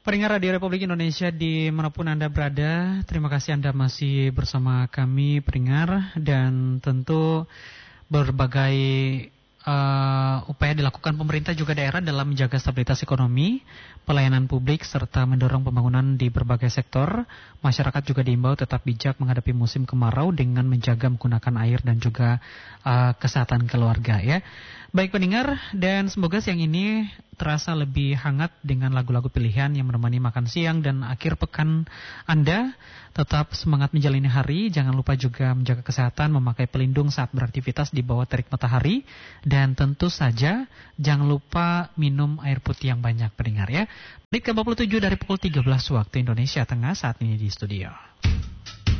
Pendengar Radio Republik Indonesia dimanapun Anda berada, terima kasih Anda masih bersama kami pendengar, dan tentu berbagai upaya dilakukan pemerintah juga daerah dalam menjaga stabilitas ekonomi, pelayanan publik, serta mendorong pembangunan di berbagai sektor. Masyarakat juga diimbau tetap bijak menghadapi musim kemarau dengan menjaga menggunakan air dan juga kesehatan keluarga ya. Baik pendengar, dan semoga siang ini terasa lebih hangat dengan lagu-lagu pilihan yang menemani makan siang dan akhir pekan Anda. Tetap semangat menjalani hari, jangan lupa juga menjaga kesehatan, memakai pelindung saat beraktivitas di bawah terik matahari, dan tentu saja jangan lupa minum air putih yang banyak pendengar ya. Menit ke-47 dari pukul 13 waktu Indonesia Tengah saat ini di studio.